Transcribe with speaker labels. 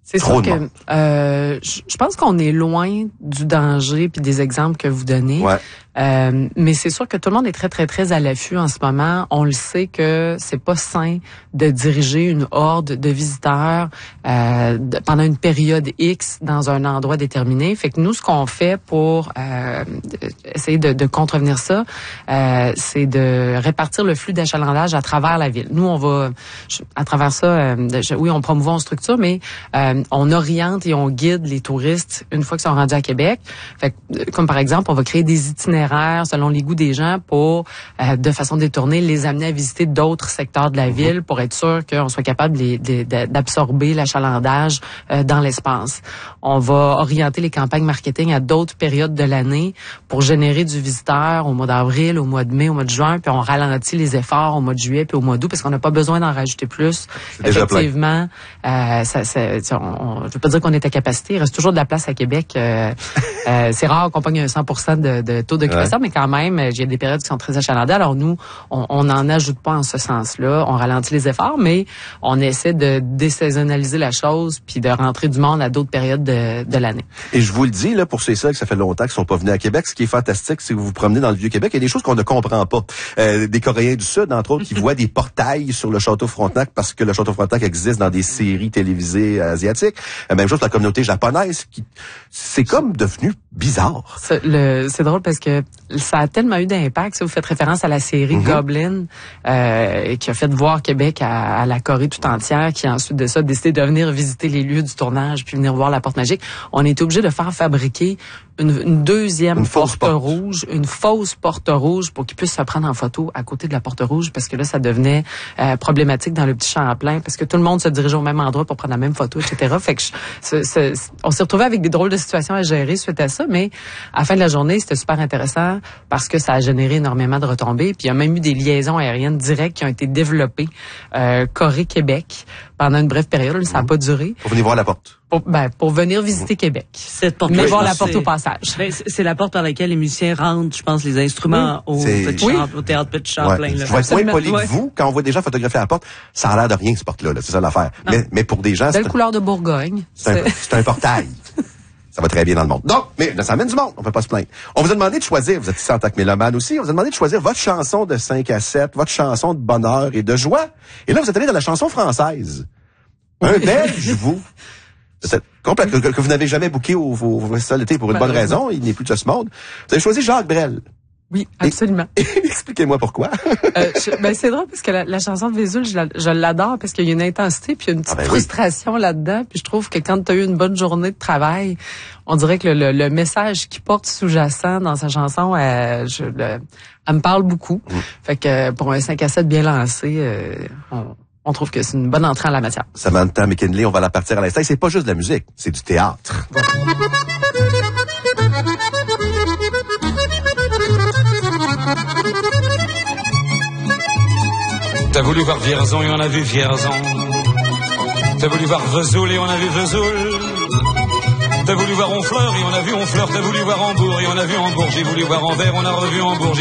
Speaker 1: C'est sûr que je pense qu'on est loin du danger puis des exemples que vous donnez.
Speaker 2: Ouais.
Speaker 1: Mais c'est sûr que tout le monde est très, très, très à l'affût en ce moment. On le sait que c'est pas sain de diriger une horde de visiteurs pendant une période X dans un endroit déterminé. Fait que nous, ce qu'on fait pour essayer de contrevenir ça, c'est de répartir le flux d'achalandage à travers la ville. Nous, on va, à travers ça, oui, on promouvoit une structure, mais on oriente et on guide les touristes une fois qu'ils sont rendus à Québec. Fait que, comme par exemple, on va créer des itinéraires selon les goûts des gens pour, de façon détournée, les amener à visiter d'autres secteurs de la ville pour être sûr qu'on soit capable d'absorber l'achalandage dans l'espace. On va orienter les campagnes marketing à d'autres périodes de l'année pour générer du visiteur au mois d'avril, au mois de mai, au mois de juin, puis on ralentit les efforts au mois de juillet puis au mois d'août parce qu'on n'a pas besoin d'en rajouter plus. Effectivement, je veux pas dire qu'on est à capacité, il reste toujours de la place à Québec. C'est rare qu'on pogne un 100% de taux d'occupation, mais quand même, il y a des périodes qui sont très achalandées. Alors nous, on n'en ajoute pas en ce sens-là. On ralentit les efforts, mais on essaie de désaisonnaliser la chose puis de rentrer du monde à d'autres périodes de l'année.
Speaker 2: Et je vous le dis, là, pour ceux que ça fait longtemps qu'ils sont pas venus à Québec, ce qui est fantastique, c'est que vous vous promenez dans le Vieux-Québec, il y a des choses qu'on ne comprend pas. Des Coréens du Sud, entre autres, qui voient des portails sur le Château Frontenac parce que le Château Frontenac existe dans des séries télévisées asiatiques. Même chose pour la communauté japonaise, c'est comme devenu bizarre.
Speaker 1: C'est drôle parce que ça a tellement eu d'impact. Si vous faites référence à la série Goblin, qui a fait voir Québec à la Corée tout entière, qui ensuite de ça a décidé de venir visiter les lieux du tournage puis venir voir la porte magique. On était obligé de faire fabriquer une deuxième porte rouge, une fausse porte rouge pour qu'ils puissent se prendre en photo à côté de la porte rouge parce que là, ça devenait problématique dans le petit Champlain parce que tout le monde se dirigeait au même endroit pour prendre la même photo, etc. Fait que on s'est retrouvé avec des drôles de situations à gérer suite à ça, mais à la fin de la journée, c'était super intéressant parce que ça a généré énormément de retombées. Puis il y a même eu des liaisons aériennes directes qui ont été développées Corée-Québec pendant une brève période. Ça n'a pas duré.
Speaker 2: Pour venir voir la porte.
Speaker 1: Pour venir visiter Québec.
Speaker 3: Cette porte,
Speaker 1: mais voir la porte au passage.
Speaker 3: C'est la porte par laquelle les musiciens rentrent, je pense, les instruments au théâtre Petit Champlain.
Speaker 2: Je vais être moins poli que vous. Quand on voit des gens photographier à la porte, ça a l'air de rien, cette porte-là. C'est ça l'affaire. Mais pour des gens...
Speaker 1: Belle couleur de Bourgogne.
Speaker 2: C'est un portail. Ça va très bien dans le monde. Donc, mais ça amène du monde. On ne peut pas se plaindre. On vous a demandé de choisir, vous êtes ici en tant que mélomane aussi, on vous a demandé de choisir votre chanson de 5 à 7, votre chanson de bonheur et de joie. Et là, vous êtes allé dans la chanson française. Un Belge, vous. C'est complète, que vous n'avez jamais booké au festival d'été pour une bonne raison. Il n'est plus de ce monde. Vous avez choisi Jacques Brel.
Speaker 1: Oui, absolument.
Speaker 2: Expliquez-moi pourquoi.
Speaker 1: C'est drôle parce que la chanson de Vézul, je l'adore parce qu'il y a une intensité puis une petite frustration là-dedans. Puis je trouve que quand tu as eu une bonne journée de travail, on dirait que le message qui porte sous-jacent dans sa chanson, elle me parle beaucoup. Fait que pour un 5 à 7 bien lancé, on trouve que c'est une bonne entrée en la matière.
Speaker 2: Samantha McKinley, on va la partir à l'instant. C'est pas juste de la musique, c'est du théâtre.
Speaker 4: T'as voulu voir Vierzon et on a vu Vierzon. T'as voulu voir Vesoul et on a vu Vesoul. T'as voulu voir Honfleur et on a vu Honfleur. T'as voulu voir Hambourg et on a vu Hambourg. J'ai voulu voir Anvers, on a revu Hambourg.